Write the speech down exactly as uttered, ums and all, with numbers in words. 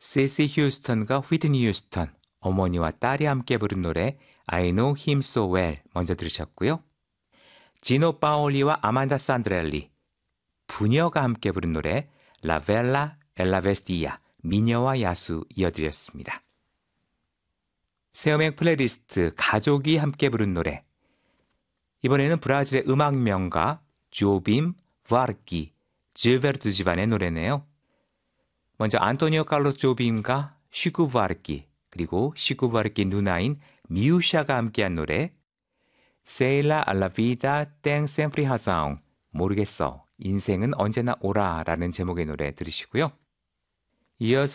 세시 휴스턴과 휘트니 휴스턴, 어머니와 딸이 함께 부른 노래 I Know Him So Well 먼저 들으셨고요. 지노 파올리와 아만다 산드렐리, 부녀가 함께 부른 노래 La Bella e la Bestia, 미녀와 야수 이어드렸습니다. 새음악 플레이리스트 가족이 함께 부른 노래, 이번에는 브라질의 음악 명가 조빔 바르키, 질베르토 집안의 노래네요. 먼저 안토니오 칼로스 조빔과 시구 바르키, 그리고 시구 바르키 누나인 미우샤가 함께한 노래 Sei la alla vida ten sempre razão, 모르겠어, 인생은 언제나 오라 라는 제목의 노래 들으시고요. 이어서